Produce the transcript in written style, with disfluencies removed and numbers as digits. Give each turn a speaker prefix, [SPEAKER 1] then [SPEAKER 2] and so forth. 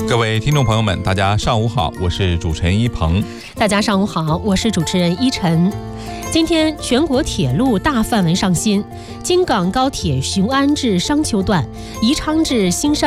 [SPEAKER 1] 各位听众朋友们，大家上午好，我是主持人一鹏。
[SPEAKER 2] 大家上午好，我是主持人依晨。今天全国铁路大范围上新，京港高铁雄安至商丘段、宜昌至新山